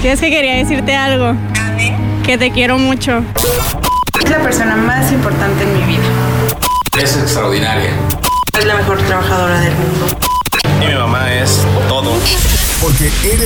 Es que quería decirte algo. Que te quiero mucho. Es la persona más importante en mi vida. Es extraordinaria. Es la mejor trabajadora del mundo. Y mi mamá es todo. Porque eres